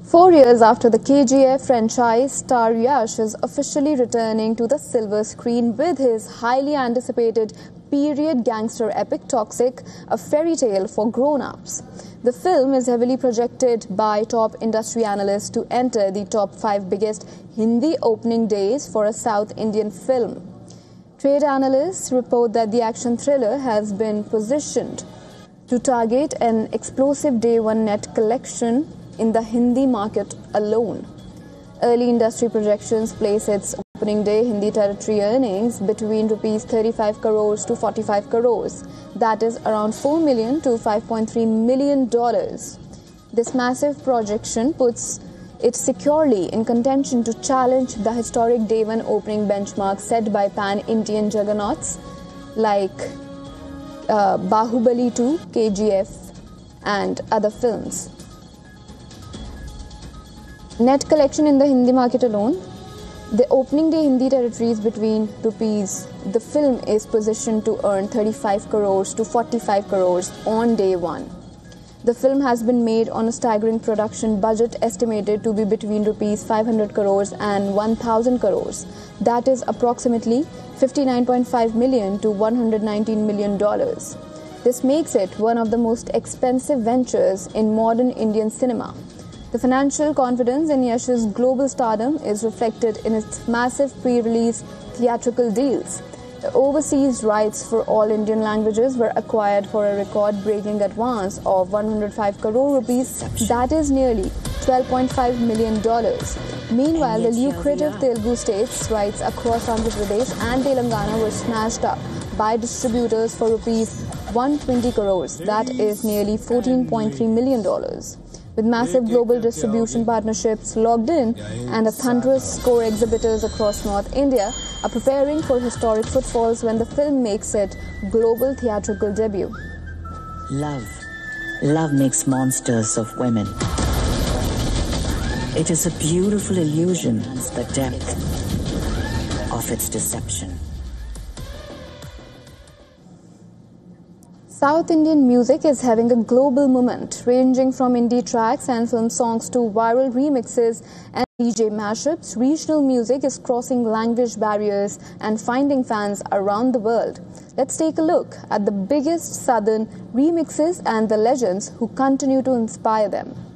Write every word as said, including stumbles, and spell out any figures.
Four years after the K G F franchise, star Yash is officially returning to the silver screen with his highly anticipated period gangster epic Toxic, a fairy tale for grown-ups. The film is heavily projected by top industry analysts to enter the top five biggest Hindi opening days for a South Indian film. Trade analysts report that the action thriller has been positioned to target an explosive day one net collection in the Hindi market alone. Early industry projections place its opening day Hindi territory earnings between rupees thirty-five crores to forty-five crores, that is around four million to five point three million dollars. This massive projection puts it securely in contention to challenge the historic day one opening benchmark set by pan-Indian juggernauts like uh, Bahubali two, K G F and other films. Net collection in the Hindi market alone, the opening day Hindi territory is between rupees. The film is positioned to earn thirty-five crores to forty-five crores on day one. The film has been made on a staggering production budget estimated to be between rupees five hundred crores and one thousand crores. That is approximately fifty-nine point five million to one hundred nineteen million dollars. This makes it one of the most expensive ventures in modern Indian cinema. The financial confidence in Yash's global stardom is reflected in its massive pre-release theatrical deals. The overseas rights for all Indian languages were acquired for a record-breaking advance of one hundred five crore rupees, that is nearly twelve point five million dollars. Meanwhile, the lucrative Telugu states rights across Andhra Pradesh and Telangana were snatched up by distributors for rupees one hundred twenty crores, that is nearly fourteen point three million dollars. With massive global distribution partnerships logged in and a thunderous score, exhibitors across North India are preparing for historic footfalls when the film makes its global theatrical debut. Love. Love makes monsters of women. It is a beautiful illusion, the depth of its deception. South Indian music is having a global moment, ranging from indie tracks and film songs to viral remixes and D J mashups. Regional music is crossing language barriers and finding fans around the world. Let's take a look at the biggest southern remixes and the legends who continue to inspire them.